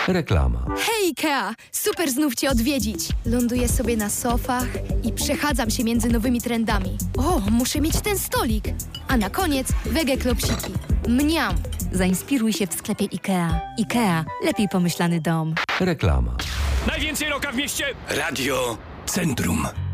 Reklama. Hej Ikea, super znów Cię odwiedzić. Ląduję sobie na sofach i przechadzam się między nowymi trendami. O, muszę mieć ten stolik. A na koniec wege klopsiki. Mniam. Zainspiruj się w sklepie IKEA. IKEA. Lepiej pomyślany dom. Reklama. Najwięcej roka w mieście! Radio Centrum.